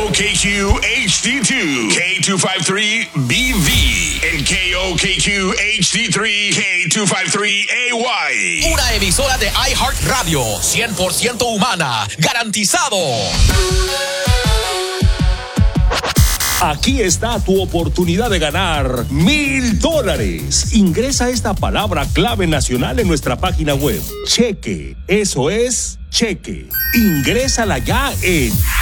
KOKQ HD2, K253BV, and KOKQ HD3, K253AY. Una emisora de iHeartRadio, 100% humana, garantizado. Aquí está tu oportunidad de ganar $1,000. Ingresa esta palabra clave nacional en nuestra página web. Cheque. Eso es cheque. Ingrésala ya en